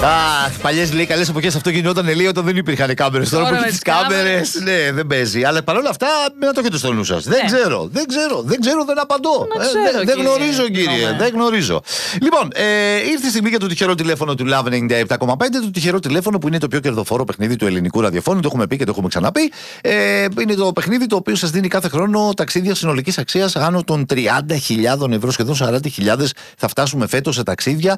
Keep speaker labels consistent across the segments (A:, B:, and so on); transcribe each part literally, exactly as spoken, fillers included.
A: Αχ, παλιές λέει καλές εποχές αυτό γινόταν λέει όταν δεν υπήρχαν κάμερες. Τώρα που έχει τις κάμερες, ναι, δεν παίζει. Αλλά παρόλα αυτά, να το έχετε στο νου σας. Δεν ξέρω, δεν ξέρω, δεν ξέρω, δεν απαντώ. Δεν γνωρίζω, κύριε, δεν γνωρίζω. Λοιπόν, ήρθε η στιγμή για το τυχερό τηλέφωνο του Love ενενήντα επτά κόμμα πέντε. Το τυχερό τηλέφωνο που είναι το πιο κερδοφόρο παιχνίδι του ελληνικού ραδιοφώνου. Το έχουμε πει και το έχουμε ξαναπεί. Είναι το παιχνίδι το οποίο σας δίνει κάθε χρόνο ταξίδια συνολικής αξίας άνω των τριάντα χιλιάδες ευρώ. Σχεδόν σαράντα χιλιάδες θα φτάσουμε φέτος σε ταξίδια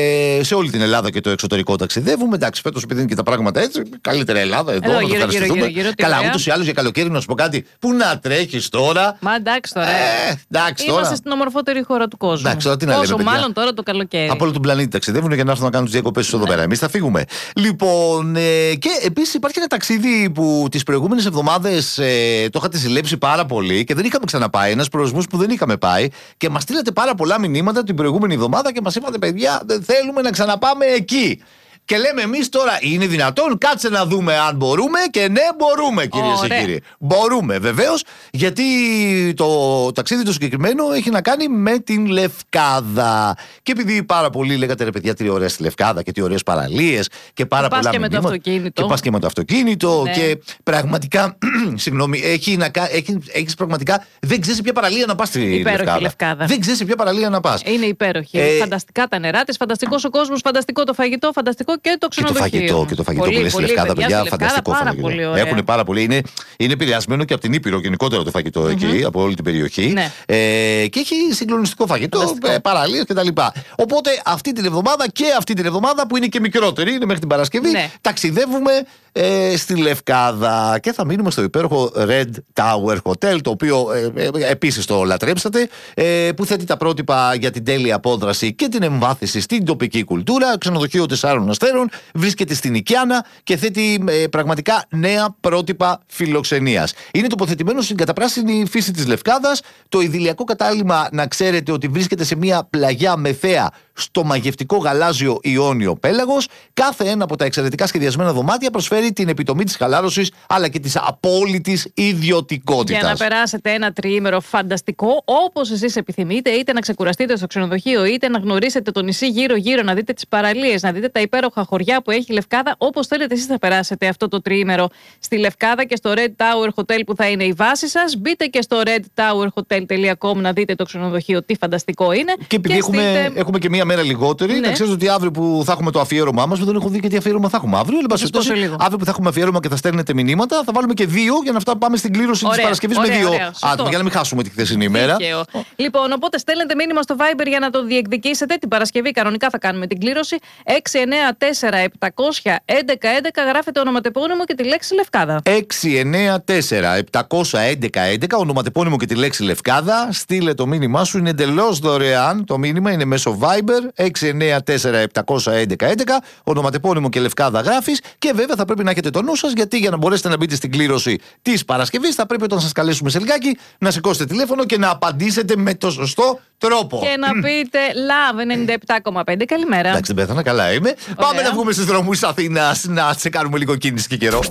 A: σε όλη την Ελλάδα και το εξωτερικό ταξιδεύουμε. Εντάξει, φέτος επειδή είναι και τα πράγματα έτσι, καλύτερα Ελλάδα εδώ, εδώ να το ευχαριστηθούμε. Καλά, ούτως ή άλλως για καλοκαίρι να σου πω κάτι. Πού να τρέχεις τώρα.
B: Μα εντάξει τώρα.
A: Ε, εντάξει,
B: Είμαστε
A: τώρα.
B: στην ομορφότερη χώρα του κόσμου.
A: Εντάξει, τώρα τι να
B: Πόσο
A: λέμε,
B: μάλλον τώρα το καλοκαίρι.
A: Από όλο τον πλανήτη ταξιδεύουν για να έρθουν να κάνουν τις διακοπές τους εδώ πέρα. Εμείς θα φύγουμε. Λοιπόν, ε, και επίσης υπάρχει ένα ταξίδι που τις προηγούμενες εβδομάδες ε, το είχατε ζηλέψει πάρα πολύ και δεν είχαμε ξαναπάει. Ένας προορισμός που δεν είχαμε πάει και μας στείλατε πάρα πολλά μηνύματα την προηγούμενη εβδομάδα και μας είπατε, παιδιά, δεν θέλουμε να ξαναπάμε εκεί. Και λέμε εμείς τώρα, είναι δυνατόν, κάτσε να δούμε αν μπορούμε. Και ναι, μπορούμε, κυρίες και κύριοι. Μπορούμε, βεβαίως, γιατί το ταξίδι το συγκεκριμένο έχει να κάνει με την Λευκάδα. Και επειδή πάρα πολλοί λέγατε, ρε παιδιά, τι ωραία στη Λευκάδα και τι ωραίες παραλίες και πάρα
B: και
A: πολλά
B: και
A: μηνύματα.
B: Με το αυτοκίνητο.
A: Και πας και με το αυτοκίνητο.
B: Ναι.
A: Και πραγματικά, συγγνώμη, έχει να, έχει, έχεις πραγματικά. Δεν ξέρεις σε ποια παραλία να πας στη Λευκάδα.
B: Λευκάδα.
A: Δεν ξέρεις σε ποια παραλία να πας.
B: Είναι υπέροχη. Ε, φανταστικά τα νερά της, φανταστικός ο κόσμος, φανταστικό το φαγητό, φανταστικό. Και το ξενοδοχείο.
A: Και το φαγητό, και το φαγητό πολύ, που λέει στη Λευκάδα, παιδιά, παιδιά φανταστικό
B: πάρα
A: φαγητό.
B: Πολύ ωραία.
A: Έχουν πάρα πολύ. Είναι, είναι επηρεασμένο και από την Ήπειρο γενικότερα το φαγητό mm-hmm. εκεί, από όλη την περιοχή.
B: Ναι.
A: Ε, και έχει συγκλονιστικό φαγητό, ε, παραλίες κτλ. Οπότε αυτή την εβδομάδα και αυτή την εβδομάδα που είναι και μικρότερη, είναι μέχρι την Παρασκευή, ναι. ταξιδεύουμε ε, στη Λευκάδα και θα μείνουμε στο υπέροχο Red Tower Hotel, το οποίο ε, ε, επίσης το λατρέψατε, ε, που θέτει τα πρότυπα για την τέλεια απόδραση και την εμβάθυνση στην τοπική κουλτούρα. Ξενοδοχείο τεσσάρων αστέρων, βρίσκεται στην Οικιάνα και θέτει ε, πραγματικά νέα πρότυπα φιλοξενίας. Είναι τοποθετημένο στην καταπράσινη φύση της Λευκάδας. Το ιδηλιακό κατάλημα, να ξέρετε ότι βρίσκεται σε μια πλαγιά με θέα στο μαγευτικό γαλάζιο Ιόνιο πέλαγος. Κάθε ένα από τα εξαιρετικά σχεδιασμένα δωμάτια προσφέρει την επιτομή της χαλάρωσης αλλά και της απόλυτης ιδιωτικότητας.
B: Για να περάσετε ένα τριήμερο φανταστικό, όπως εσείς επιθυμείτε, είτε να ξεκουραστείτε στο ξενοδοχείο, είτε να γνωρίσετε το νησί γύρω-γύρω, να δείτε τις παραλίες, να δείτε τα υπέροχα χωριά που έχει η Λευκάδα. Όπως θέλετε, εσείς θα περάσετε αυτό το τριήμερο στη Λευκάδα και στο Red Tower Hotel που θα είναι η βάση σας. Μπείτε και στο red tower hotel dot com να δείτε το ξενοδοχείο, τι φανταστικό είναι.
A: Και επειδή
B: και
A: έχουμε,
B: στείλτε...
A: έχουμε και μία μέρα λιγότερη, ναι. να ξέρετε ότι αύριο που θα έχουμε το αφιέρωμά μας, που δεν έχω δει και τι αφιέρωμα θα έχουμε αύριο. Αύριο που θα έχουμε αφιέρωμα και θα στέλνετε μηνύματα, θα βάλουμε και δύο για να φτάσουμε πάμε στην κλήρωση της Παρασκευής με δύο ωραία, άτομα, για να μην χάσουμε τη χθεσινή ημέρα.
B: Λοιπόν, οπότε στέλνετε μήνυμα στο Viber για να το διεκδικήσετε. Την Παρασκευή κανονικά θα κάνουμε την κλήρωση. έξι εννιά τέσσερα επτά μηδέν μηδέν ένα ένα ένα, γράφετε ονοματεπώνυμο και τη λέξη Λευκάδα.
A: έξι εννιά τέσσερα επτά μηδέν ένα ένα ένα, ονοματεπώνυμο και τη λέξη Λευκάδα. Στείλε το μήνυμά σου, είναι εντελώς δωρεάν. Το μήνυμα είναι μέσω Viber έξι εννιά τέσσερα επτά μηδέν ένα ένα ένα, ονοματεπώνυμο και Λευκάδα γράφεις. Και βέβαια θα πρέπει να έχετε το νου σας, γιατί για να μπορέσετε να μπείτε στην κλήρωση της Παρασκευής θα πρέπει όταν σας καλέσουμε σε λιγάκι να σηκώσετε τηλέφωνο και να απαντήσετε με το σωστό τρόπο.
B: Και να πείτε Love ενενήντα επτά κόμμα πέντε. Καλημέρα.
A: Εντάξει, δεν πέθανα, καλά είμαι. Ωραία. Πάμε να βγούμε στους δρόμους της Αθήνας να τσεκάρουμε λίγο κίνηση και καιρό.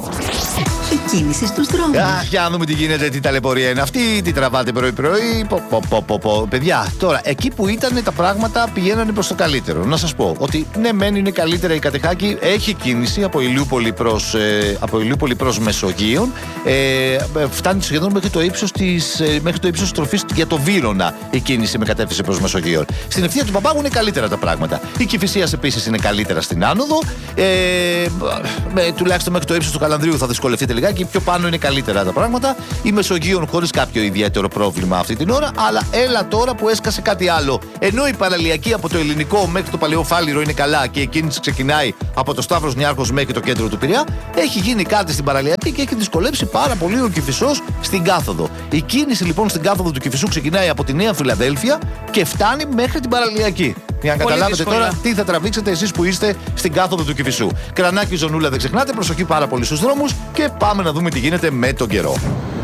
C: Η κίνηση στους δρόμους.
A: Αχ, για να δούμε τι γίνεται, τι ταλαιπωρία είναι αυτή, τι τραβάτε πρωί-πρωί. Πο, πο, πο, πο, πο. Παιδιά, τώρα εκεί που ήταν τα πράγματα πηγαίνανε προς το καλύτερο. Να σας πω ότι ναι, μεν είναι καλύτερα η Κατεχάκη, έχει κίνηση από Ηλιούπολη προς, ε, από Ηλιούπολη προς Μεσογείον. Ε, φτάνει σχεδόν μέχρι το ύψος της, ε, μέχρι το ύψος τροφής για το Βύρωνα η κίνηση με κατεύθυνση προς Μεσογείον. Στην ευθεία του Παπάγου είναι καλύτερα τα πράγματα. Η Κηφισίας επίσης είναι καλύτερα στην άνοδο. Ε, με, τουλάχιστον μέχρι το ύψος του Καλανδρίου θα δυσκολευτείτε λιγάκι. Πιο πάνω είναι καλύτερα τα πράγματα. Η Μεσογείον χωρίς κάποιο ιδιαίτερο πρόβλημα αυτή την ώρα. Αλλά έλα τώρα που έσκασε κάτι άλλο. Ενώ η παραλιακή από το Ελληνικό μέχρι το Παλαιό Φάληρο είναι καλά και η κίνηση ξεκινάει από το Σταύρος Νιάρχος μέχρι το κέντρο του Πειραιά, έχει γίνει κάτι στην παραλιακή και έχει δυσκολέψει πάρα πολύ ο Κηφισός στην κάθοδο. Η κίνηση λοιπόν στην κάθοδο του Κηφισού ξεκινάει από τη Νέα Φιλαδέλφια και φτάνει μέχρι την παραλιακή. Για να καταλάβετε δύσκολα. Τώρα τι θα τραβήξετε εσείς που είστε στην κάθοδο του Κηφισού. Κρανάκι, ζωνούλα, δεν ξεχνάτε, προσοχή πάρα πολύ στους δρόμους και πάμε να δούμε τι γίνεται με τον καιρό.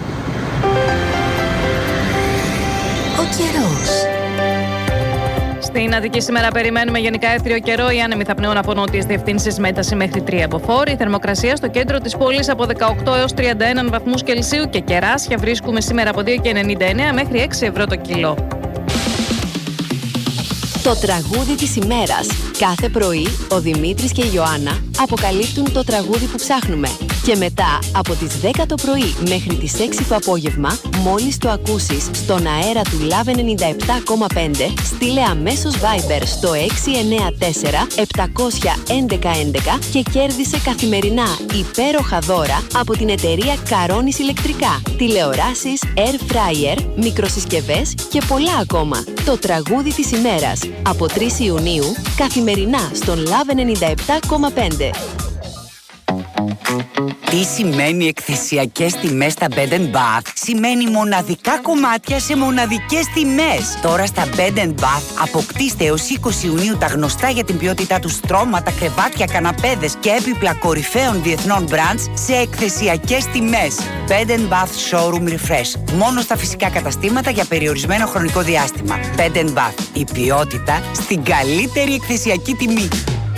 C: Ο καιρός.
B: Στην Αττική σήμερα περιμένουμε γενικά έθριο καιρό. Οι άνεμοι θα πνέουν από νότιες διευθύνσεις με ένταση μέχρι τρία μποφόρ. Η θερμοκρασία στο κέντρο της πόλης από δεκαοκτώ έως τριάντα ένα βαθμούς Κελσίου και κεράσια βρίσκουμε σήμερα από δύο κόμμα ενενήντα εννέα μέχρι έξι ευρώ το κιλό.
C: Το τραγούδι της ημέρας.
D: Κάθε πρωί ο Δημήτρης και η Ιωάννα αποκαλύπτουν το τραγούδι που ψάχνουμε. Και μετά από τις δέκα το πρωί μέχρι τις έξι το απόγευμα, μόλις το ακούσεις στον αέρα του Love ενενήντα επτά κόμμα πέντε, στείλε αμέσως Viber στο έξι εννέα τέσσερα επτά ένα ένα ένα ένα και κέρδισε καθημερινά υπέροχα δώρα από την εταιρεία Καρόνης Ηλεκτρικά, τηλεοράσεις, air fryer, μικροσυσκευές και πολλά ακόμα. Το τραγούδι της ημέρας από τρεις Ιουνίου καθημερινά στον Love ενενήντα επτά κόμμα πέντε.
E: Τι σημαίνει εκθεσιακές τιμές στα Bed and Bath? Σημαίνει μοναδικά κομμάτια σε μοναδικές τιμές. Τώρα στα Bed and Bath αποκτήστε έως είκοσι Ιουνίου τα γνωστά για την ποιότητά του στρώματα, κρεβάτια, καναπέδες και έπιπλα κορυφαίων διεθνών brands σε εκθεσιακές τιμές. Bed and Bath Showroom Refresh. Μόνο στα φυσικά καταστήματα για περιορισμένο χρονικό διάστημα. Bed and Bath. Η ποιότητα στην καλύτερη εκθεσιακή τιμή.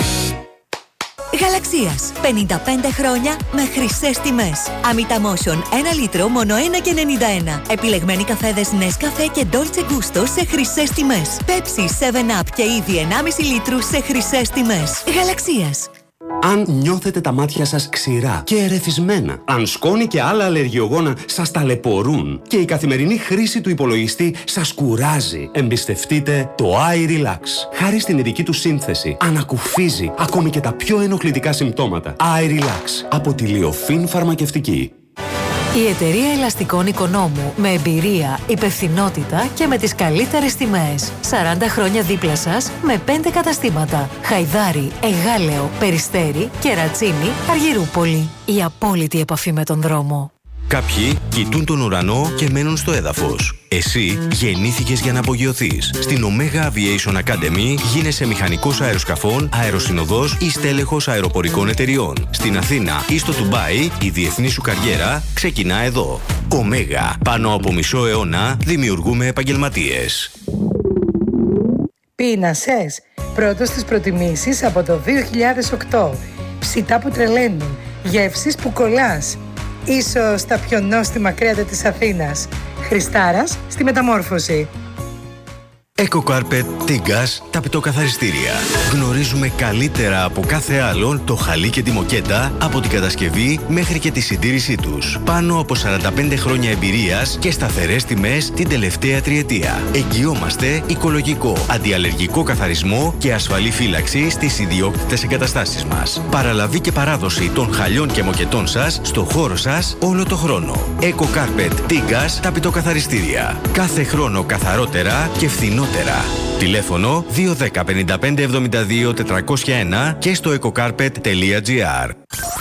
C: Γαλαξίας. πενήντα πέντε χρόνια με χρυσές τιμές. Amita Motion ένα λίτρο μόνο ένα και ενενήντα ένα. Επιλεγμένοι καφέδες Nescafe και Dolce Gusto σε χρυσές τιμές. Pepsi, seven up και ήδη ενάμιση λίτρου σε χρυσές τιμές. Γαλαξίας.
F: Αν νιώθετε τα μάτια σας ξηρά και ερεθισμένα, αν σκόνη και άλλα αλλεργιογόνα σας ταλαιπωρούν και η καθημερινή χρήση του υπολογιστή σας κουράζει, εμπιστευτείτε το iRelax. Χάρη στην ειδική του σύνθεση, ανακουφίζει ακόμη και τα πιο ενοχλητικά συμπτώματα. iRelax από τη Λιοφίν Φαρμακευτική.
G: Η εταιρεία ελαστικών Οικονόμου με εμπειρία, υπευθυνότητα και με τις καλύτερες τιμές. σαράντα χρόνια δίπλα σας με πέντε καταστήματα. Χαϊδάρι, Εγάλεο, Περιστέρι, Κερατσίνη, Αργυρούπολη. Η απόλυτη επαφή με τον δρόμο.
H: Κάποιοι κοιτούν τον ουρανό και μένουν στο έδαφος. Εσύ γεννήθηκες για να απογειωθείς. Στην Omega Aviation Academy γίνεσαι μηχανικός αεροσκαφών, αεροσυνοδός ή στέλεχος αεροπορικών εταιριών. Στην Αθήνα ή στο Ντουμπάι, η διεθνή σου καριέρα ξεκινά εδώ. Omega. Πάνω από μισό αιώνα δημιουργούμε επαγγελματίες.
I: Πείνασες. Πρώτος στις προτιμήσεις από το δύο χιλιάδες οκτώ. Ψητά που τρελαίνουν. Γεύσεις που κολλάς. Ίσως τα πιο νόστιμα κρέατα της Αθήνας. Χριστάρας στη Μεταμόρφωση.
H: EcoCarpet Tigas ταπητοκαθαριστήρια. Γνωρίζουμε καλύτερα από κάθε άλλον το χαλί και τη μοκέτα από την κατασκευή μέχρι και τη συντήρησή τους. Πάνω από σαράντα πέντε χρόνια εμπειρίας και σταθερές τιμές την τελευταία τριετία. Εγγυόμαστε οικολογικό, αντιαλλεργικό καθαρισμό και ασφαλή φύλαξη στις ιδιόκτητες εγκαταστάσεις μας. Παραλαβή και παράδοση των χαλιών και μοκετών σας στο χώρο σας όλο το χρόνο. EcoCarpet Tigas ταπητοκαθαριστήρια. Κάθε χρόνο καθαρότερα και φθηνότερα. Τηλέφωνο δύο ένα μηδέν πέντε πέντε εβδομήντα δύο τετρακόσια ένα και στο ecocarpet τελεία gr.